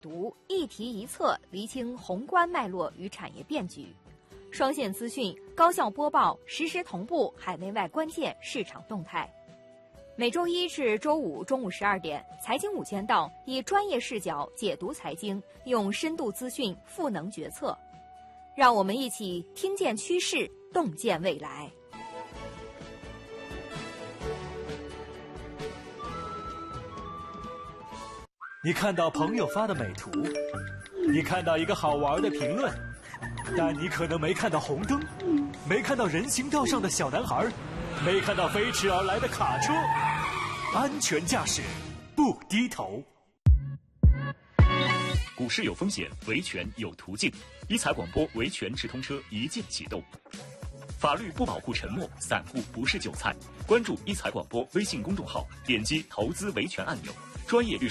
读一题一策，厘清宏观脉络与产业变局。双线资讯，高效播报，实时同步海内外关键市场动态。每周一至周五中午12点，财经五间道以专业视角解读财经，用深度资讯赋能决策。让我们一起听见趋势，洞见未来。 你看到朋友发的美图，你看到一个好玩的评论，但你可能没看到红灯，没看到人行道上的小男孩，没看到飞驰而来的卡车。安全驾驶，不低头。 股市有风险，维权有途径。一财广播维权直通车一键启动。法律不保护沉默，散户不是韭菜。关注一财广播微信公众号，点击投资维权按钮，专业律师